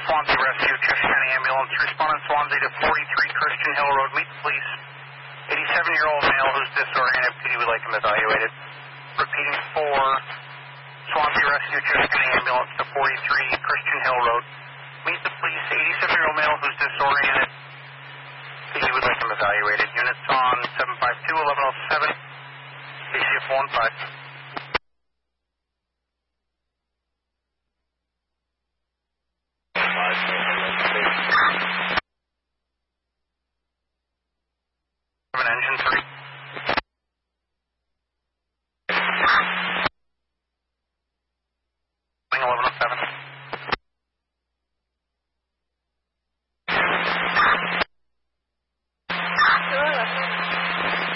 Swansea Rescue, Cheshire County Ambulance. Respondent Swansea to 43 Christian Hill Road. Meet the police. 87-year-old male who's disoriented. PD would like him evaluated. Repeating 4 Swansea Rescue, Cheshire County Ambulance to 43 Christian Hill Road. Meet the police. 87-year-old male who's disoriented. PD would like him evaluated. Units on 752-1107. ACF 15. Engine 3.